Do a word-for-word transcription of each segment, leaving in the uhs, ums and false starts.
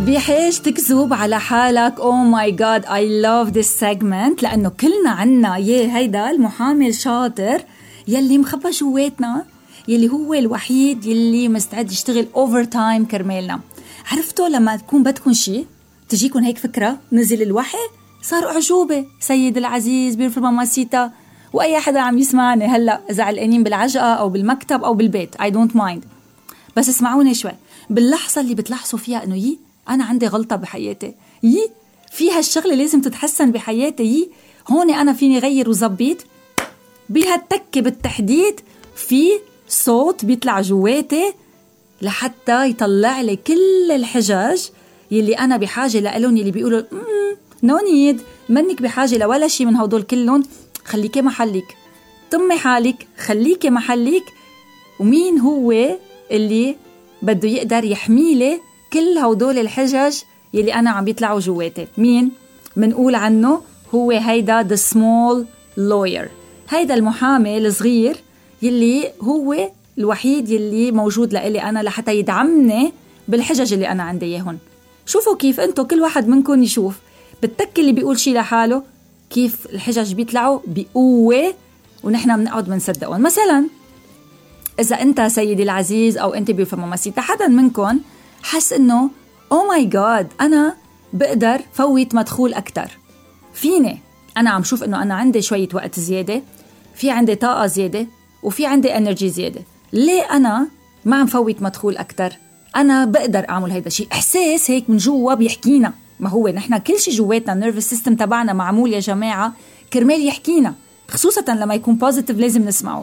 بحاج تكذب على حالك. Oh my god I love this segment لأنه كلنا عنا يه هيدا المحامي الشاطر يلي مخبى جواتنا، يلي هو الوحيد يلي مستعد يشتغل over time كرمالنا. عرفتوا لما تكون بدكن شي تجيكن هيك فكرة، نزل الوحي صار أعجوبة سيد العزيز بيرفض ماماسيتا، وأي حدا عم يسمعني هلأ زعلانين بالعجقة أو بالمكتب أو بالبيت I don't mind، بس اسمعوني شوي. باللحظة اللي بتلاحظوا فيها إنه يي أنا عندي غلطة بحياتي، يي في هالشغلة لازم تتحسن بحياتي، يي هون أنا فيني غير وزبيت، بهالتكة بالتحديد في صوت بيطلع جواتي لحتى يطلع لي كل الحجج يلي أنا بحاجة لألون، يلي بيقولوا نو نيد، منك بحاجة لولا شي من هودول كلهم، خليكي محلك، طمي حالك، خليكي محلك. ومين هو اللي بده يقدر يحميلي كل هودول الحجج يلي أنا عم بيطلعوا جواتي؟ مين؟ منقول عنه هو هيدا the small lawyer، هيدا المحامي الصغير يلي هو الوحيد يلي موجود لإلي أنا لحتى يدعمني بالحجج اللي أنا عندي ياهن. شوفوا كيف أنتوا كل واحد منكم يشوف بالتك اللي بيقول شي لحاله كيف الحجج بيطلعوا بقوة ونحن بنقعد بنصدقهم. مثلا إذا أنت سيدي العزيز أو أنت بفماماسيتا حدا منكم حس إنه oh my god أنا بقدر فوت مدخول أكتر، فيني أنا عم شوف إنه أنا عندي شوية وقت زيادة، في عندي طاقة زيادة، وفي عندي انرجي زيادة، ليه أنا ما عم فوت مدخول أكتر؟ أنا بقدر أعمل هيدا الشيء. إحساس هيك من جوا بيحكينا، ما هو نحن كل شيء جواتنا النيرفس سيستم تبعنا معمول يا جماعة كرمال يحكينا، خصوصا لما يكون بوزيتيف لازم نسمعه.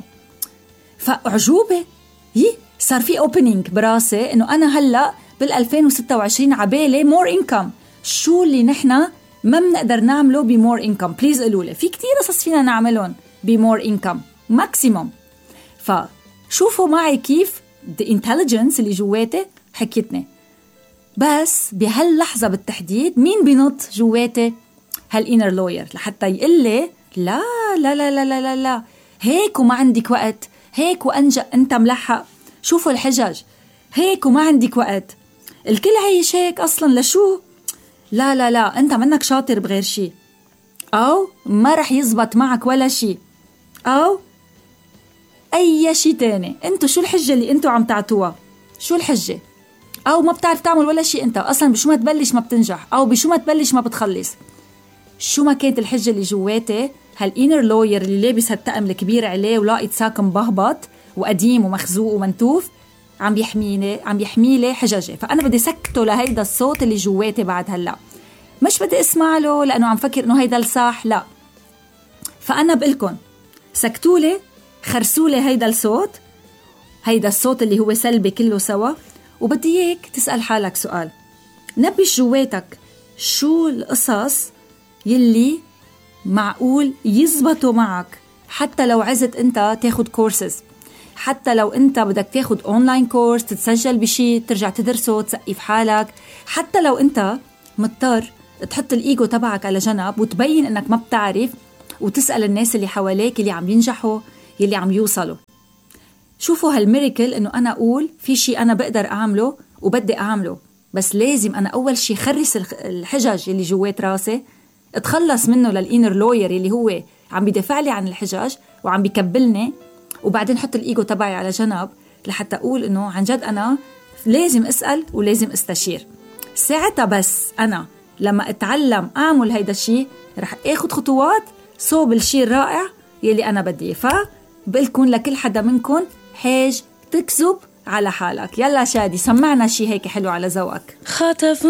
فأعجوبة يي صار في opening براسي إنه أنا هلأ بالألفين وستة وعشرين عبالي more income. شو اللي نحن ما بنقدر نعمله ب more income؟ بليز قولوا لي، في كتير قصص فينا نعملهم ب more income maximum. فشوفوا معي كيف the intelligence اللي جواتي حكيتني. بس بهاللحظة بالتحديد مين بينط جواتي؟ هالinner lawyer لحتى يقلي لا لا لا لا لا لا, لا. هيك وما عندك وقت، هيك وأنجأ أنت ملحق، شوفوا الحجج، هيك وما عندك وقت، الكل عايش هيك أصلا لشو؟ لا لا لا أنت منك شاطر بغير شي، أو ما رح يزبط معك ولا شي، أو أي شي تاني. أنتوا شو الحجة اللي أنتوا عم تعطوها؟ شو الحجة؟ أو ما بتعرف تعمل ولا شي أنت أصلا، بشو ما تبلش ما بتنجح، أو بشو ما تبلش ما بتخلص. شو ما كانت الحجة اللي جواتي، هالإنر لوير اللي لابس هالتقم الكبير عليه ولاقي ساكن بهبط وقديم ومخزوق ومنتوف عم بيحميني، عم بيحميلي حججي. فأنا بدي سكته لهيدا الصوت اللي جواتي بعد هلأ، مش بدي اسمع له لأنه عم فكر إنه هيدا الصح، لا. فأنا بقلكن سكتولي، خرسولي هيدا الصوت، هيدا الصوت اللي هو سلبي كله سوا. وبدي اياك تسأل حالك سؤال، نبش جواتك شو القصص يلي معقول يزبطوا معك حتى لو عزت انت تاخد كورسز، حتى لو انت بدك تاخد اونلاين كورس، تتسجل بشي ترجع تدرسه تسقف حالك، حتى لو انت مضطر تحط الايجو تبعك على جنب وتبين انك ما بتعرف وتسأل الناس اللي حواليك اللي عم ينجحوا يلي عم يوصلوا. شوفوا هالميريكل انه انا اقول في شي انا بقدر اعمله وبدي اعمله، بس لازم انا اول شي خرس الحجج اللي جوات راسي، اتخلص منه للإنر لوير اللي هو عم بيدافع لي عن الحجج وعم بيكبلني، وبعدين حط الإيجو تبعي على جنب لحتى أقول إنه عن جد أنا لازم أسأل ولازم أستشير. ساعتها بس أنا لما أتعلم أعمل هيدا الشيء رح أخد خطوات صوب الشيء الرائع يلي أنا بدي. فبقلكن لكل حدا منكن حاج تكذب على حالك. يلا شادي سمعنا شيء هيك حلو على ذوقك. خاطف